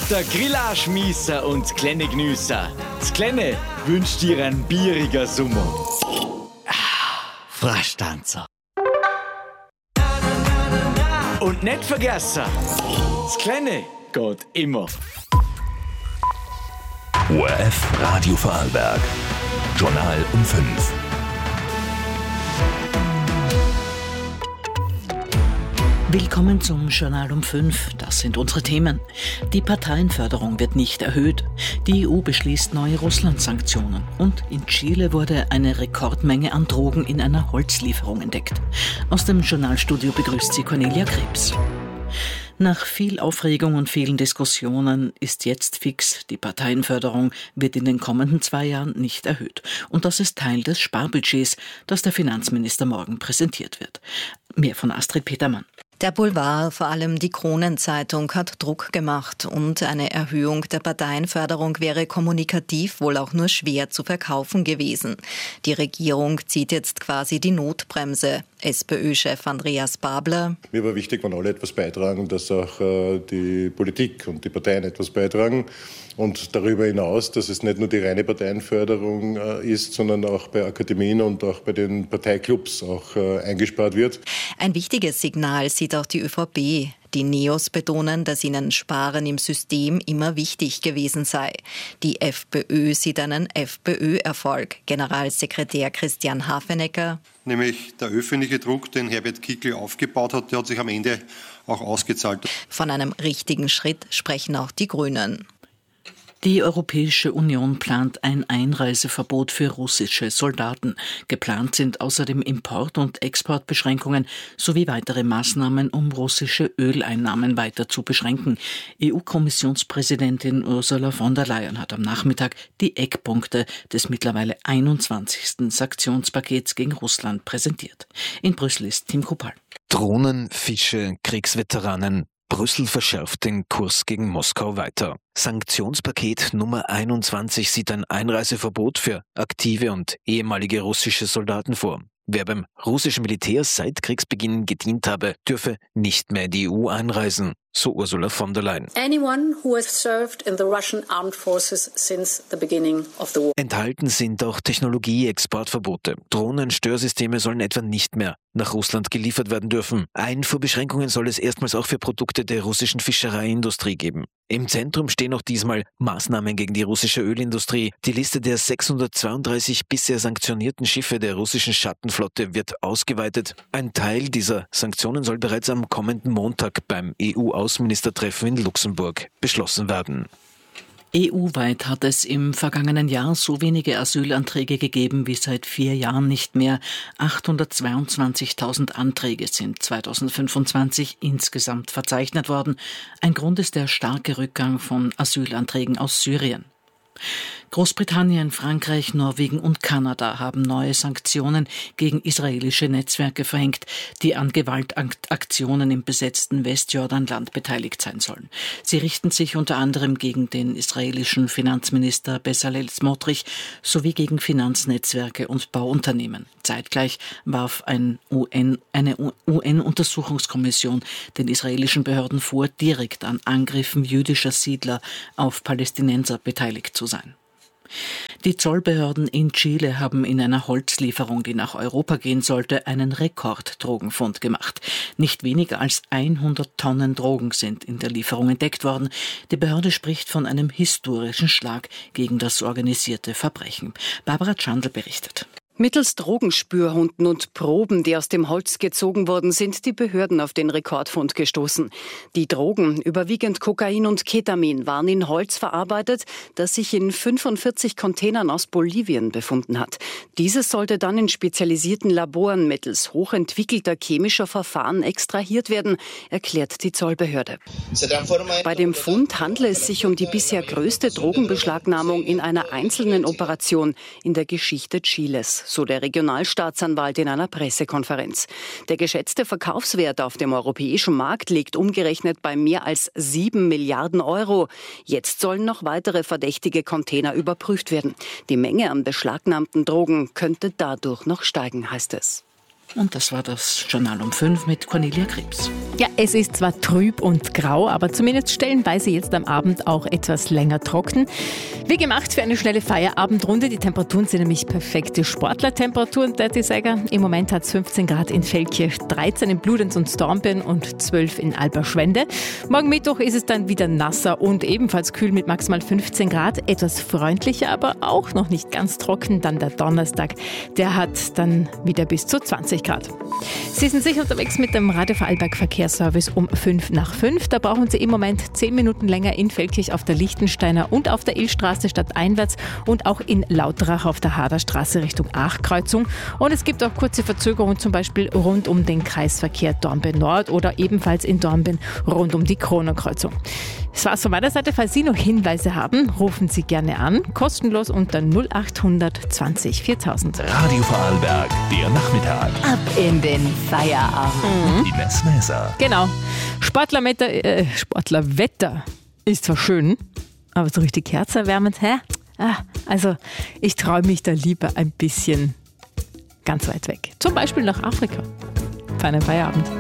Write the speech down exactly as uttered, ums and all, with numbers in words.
der Grillage-Miesser und das kleine Gnüsser. Das kleine wünscht dir einen bieriger Sommer. Ah, Frastanzer. Und nicht vergessen, das kleine geht immer. O R F Radio Vorarlberg. Journal um fünf. Willkommen zum Journal um fünf. Das sind unsere Themen. Die Parteienförderung wird nicht erhöht. Die E U beschließt neue Russland-Sanktionen. Und in Chile wurde eine Rekordmenge an Drogen in einer Holzlieferung entdeckt. Aus dem Journalstudio begrüßt sie Cornelia Krebs. Nach viel Aufregung und vielen Diskussionen ist jetzt fix, die Parteienförderung wird in den kommenden zwei Jahren nicht erhöht. Und das ist Teil des Sparbudgets, das der Finanzminister morgen präsentiert wird. Mehr von Astrid Petermann. Der Boulevard, vor allem die Kronenzeitung, hat Druck gemacht und eine Erhöhung der Parteienförderung wäre kommunikativ wohl auch nur schwer zu verkaufen gewesen. Die Regierung zieht jetzt quasi die Notbremse. SPÖ-Chef Andreas Babler. Mir war wichtig, wenn alle etwas beitragen, dass auch äh, die Politik und die Parteien etwas beitragen. Und darüber hinaus, dass es nicht nur die reine Parteienförderung äh, ist, sondern auch bei Akademien und auch bei den Parteiklubs auch äh, eingespart wird. Ein wichtiges Signal sieht auch die ÖVP. Die Neos betonen, dass ihnen Sparen im System immer wichtig gewesen sei. Die FPÖ sieht einen FPÖ-Erfolg. Generalsekretär Christian Hafenecker. Nämlich der öffentliche Druck, den Herbert Kickl aufgebaut hat, der hat sich am Ende auch ausgezahlt. Von einem richtigen Schritt sprechen auch die Grünen. Die Europäische Union plant ein Einreiseverbot für russische Soldaten. Geplant sind außerdem Import- und Exportbeschränkungen sowie weitere Maßnahmen, um russische Öleinnahmen weiter zu beschränken. E U-Kommissionspräsidentin Ursula von der Leyen hat am Nachmittag die Eckpunkte des mittlerweile einundzwanzigsten Sanktionspakets gegen Russland präsentiert. In Brüssel ist Tim Kupal. Drohnen, Fische, Kriegsveteranen. Brüssel verschärft den Kurs gegen Moskau weiter. Sanktionspaket Nummer einundzwanzig sieht ein Einreiseverbot für aktive und ehemalige russische Soldaten vor. Wer beim russischen Militär seit Kriegsbeginn gedient habe, dürfe nicht mehr in die E U einreisen, so Ursula von der Leyen. Anyone who has served in the Russian armed forces since the beginning of the war. Enthalten sind auch Technologie-Exportverbote. Drohnenstörsysteme sollen etwa nicht mehr nach Russland geliefert werden dürfen. Einfuhrbeschränkungen soll es erstmals auch für Produkte der russischen Fischereiindustrie geben. Im Zentrum stehen auch diesmal Maßnahmen gegen die russische Ölindustrie. Die Liste der sechshundertzweiunddreißig bisher sanktionierten Schiffe der russischen Schattenflotte wird ausgeweitet. Ein Teil dieser Sanktionen soll bereits am kommenden Montag beim E U-Außenministertreffen in Luxemburg beschlossen werden. E U-weit hat es im vergangenen Jahr so wenige Asylanträge gegeben wie seit vier Jahren nicht mehr. achthundertzweiundzwanzigtausend Anträge sind zweitausendfünfundzwanzig insgesamt verzeichnet worden. Ein Grund ist der starke Rückgang von Asylanträgen aus Syrien. Großbritannien, Frankreich, Norwegen und Kanada haben neue Sanktionen gegen israelische Netzwerke verhängt, die an Gewaltaktionen im besetzten Westjordanland beteiligt sein sollen. Sie richten sich unter anderem gegen den israelischen Finanzminister Bezalel Smotrich sowie gegen Finanznetzwerke und Bauunternehmen. Zeitgleich warf ein U N, eine U N-Untersuchungskommission den israelischen Behörden vor, direkt an Angriffen jüdischer Siedler auf Palästinenser beteiligt zu sein. Die Zollbehörden in Chile haben in einer Holzlieferung, die nach Europa gehen sollte, einen Rekorddrogenfund gemacht. Nicht weniger als hundert Tonnen Drogen sind in der Lieferung entdeckt worden. Die Behörde spricht von einem historischen Schlag gegen das organisierte Verbrechen. Barbara Chandl berichtet. Mittels Drogenspürhunden und Proben, die aus dem Holz gezogen wurden, sind die Behörden auf den Rekordfund gestoßen. Die Drogen, überwiegend Kokain und Ketamin, waren in Holz verarbeitet, das sich in fünfundvierzig Containern aus Bolivien befunden hat. Dieses sollte dann in spezialisierten Laboren mittels hochentwickelter chemischer Verfahren extrahiert werden, erklärt die Zollbehörde. Bei dem Fund handle es sich um die bisher größte Drogenbeschlagnahmung in einer einzelnen Operation in der Geschichte Chiles, so der Regionalstaatsanwalt in einer Pressekonferenz. Der geschätzte Verkaufswert auf dem europäischen Markt liegt umgerechnet bei mehr als sieben Milliarden Euro. Jetzt sollen noch weitere verdächtige Container überprüft werden. Die Menge an beschlagnahmten Drogen könnte dadurch noch steigen, heißt es. Und das war das Journal um fünf mit Cornelia Krebs. Ja, es ist zwar trüb und grau, aber zumindest stellenweise jetzt am Abend auch etwas länger trocken. Wie gemacht für eine schnelle Feierabendrunde. Die Temperaturen sind nämlich perfekte Sportlertemperaturen, würde ich sagen. Im Moment hat es fünfzehn Grad in Feldkirch, dreizehn in Bludenz und Dornbirn und zwölf in Alberschwende. Morgen Mittwoch ist es dann wieder nasser und ebenfalls kühl mit maximal fünfzehn Grad. Etwas freundlicher, aber auch noch nicht ganz trocken. Dann der Donnerstag, der hat dann wieder bis zu zwanzig Grad. Sie sind sicher unterwegs mit dem Radio Vorarlberg Verkehrsservice um fünf nach fünf. Da brauchen Sie im Moment zehn Minuten länger in Feldkirch auf der Lichtensteiner und auf der Illstraße stadteinwärts und auch in Lauterach auf der Haderstraße Richtung Aachkreuzung. Und es gibt auch kurze Verzögerungen, zum Beispiel rund um den Kreisverkehr Dornbirn Nord oder ebenfalls in Dornbirn rund um die Kronenkreuzung. Das war's von meiner Seite. Falls Sie noch Hinweise haben, rufen Sie gerne an. Kostenlos unter null acht hundert zwanzig viertausend. Radio Vorarlberg, der Nachmittag. Ab in den Feierabend. Mhm. Ines Mäser. Genau. Sportlerwetter, äh, Sportlerwetter ist zwar schön, aber so richtig herzerwärmend, hä? Ah, also ich traue mich da lieber ein bisschen ganz weit weg. Zum Beispiel nach Afrika. Feinen Feierabend.